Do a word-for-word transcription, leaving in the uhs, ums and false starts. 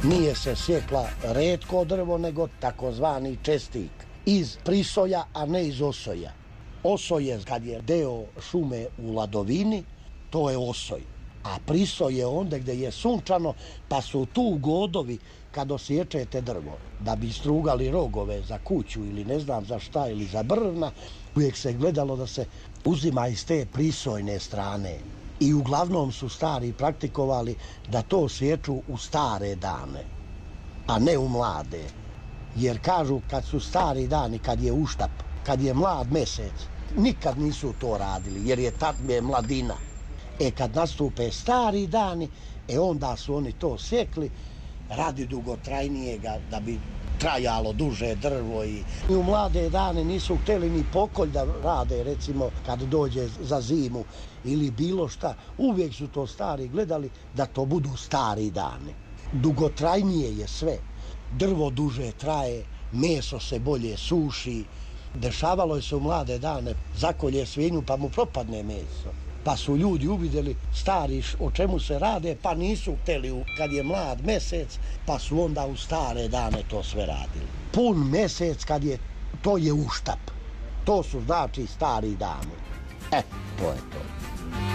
Nije se sjekla retko drvo, nego takozvani čestik. Iz prisoja, a ne iz osoja. Osoj je kad je deo šume u ladovini, to je osoj. A prisoj je onda gdje je sunčano, pa su tu godovi kad osječete drvo. Da bi strugali rogove za kuću ili ne znam za šta ili za brvna, uvijek se gledalo da se uzima iz te prisojne strane. I uglavnom su stari praktikovali da to sječu u stare dane, a ne u mlade. Jer kažu kad su stari dani, kad je uštap, kad je mlad mesec, nikad nisu to radili jer je tad je mladina. E kad nastupe stari dani, e onda su oni to sjekli radi dugotrajnijega, da bi trajalo duže drvo. I, I u mlade dane nisu htjeli ni pokolj da rade, recimo kad dođe za zimu ili bilo šta. Uvijek su to stari gledali da to budu stari dani. Dugotrajnije je sve. Drvo duže traje, meso se bolje suši. Dešavalo je se u mlade dane, zakolje svinju pa mu propadne meso. Pa su ljudi uvidjeli stari o čemu se rade, pa nisu htjeli kad je mlad mesec, pa su onda u stare dane to sve radili. Pun mesec kad je, to je uštap. To su znači stari dani. E, to je to.